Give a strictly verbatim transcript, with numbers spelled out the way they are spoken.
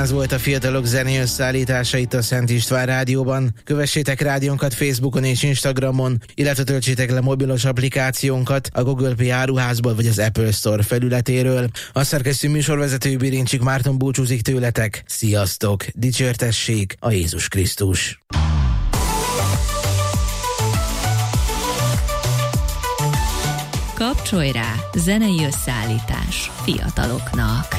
Ez volt a Fiatalok zenei összeállítása itt a Szent István Rádióban. Kövessétek rádiónkat Facebookon és Instagramon, illetve töltsétek le mobilos applikációnkat a Google Play áruházból vagy az Apple Store felületéről. A szerkesztő műsorvezető Birincsik Márton búcsúzik tőletek. Sziasztok! Dicsértessék a Jézus Krisztus! Kapcsolj rá! Zenei összeállítás fiataloknak.